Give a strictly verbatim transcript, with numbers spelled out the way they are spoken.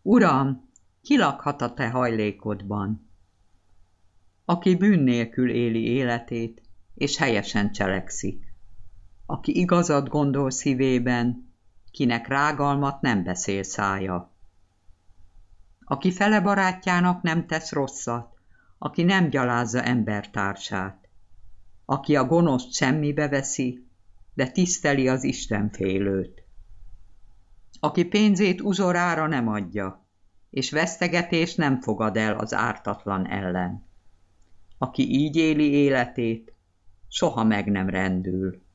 Uram, ki lakhat a te hajlékodban? Aki bűn nélkül éli életét, és helyesen cselekszik. Aki igazat gondol szívében, kinek rágalmat nem beszél szája. Aki fele barátjának nem tesz rosszat, aki nem gyalázza embertársát. Aki a gonoszt semmibe veszi, de tiszteli az istenfélőt. Aki pénzét uzorára nem adja, és vesztegetést nem fogad el az ártatlan ellen. Aki így éli életét, soha meg nem rendül.